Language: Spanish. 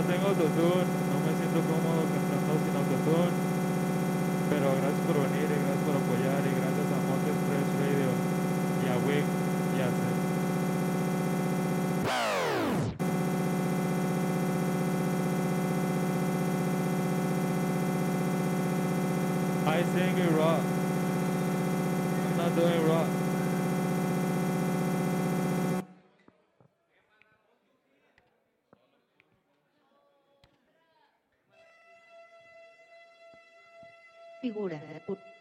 tengo autotune, no me siento cómodo cantando sin autotune, pero gracias por venir y gracias por apoyar y gracias a Monte Express Radio y a Wig y a Seth. I sing it rock. I'm not doing rock. Figura de puta.